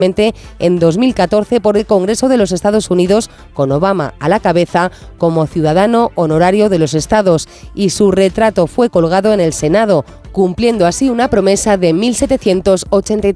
en 2014 por el Congreso de los Estados Unidos, con Obama a la cabeza como ciudadano honorario de los estados, y su retrato fue colgado en el Senado, cumpliendo así una promesa de 1783.